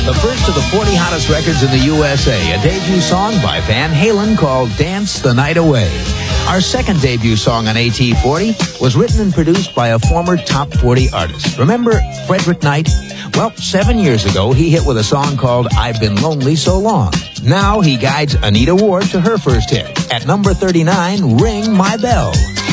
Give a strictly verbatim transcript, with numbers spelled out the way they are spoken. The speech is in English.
The first of the forty hottest records in the U S A, a debut song by Van Halen called Dance the Night Away. Our second debut song on A T forty was written and produced by a former top forty artist. Remember Frederick Knight? Well, seven years ago, he hit with a song called I've Been Lonely So Long. Now he guides Anita Ward to her first hit. At number thirty-nine, Ring My Bell.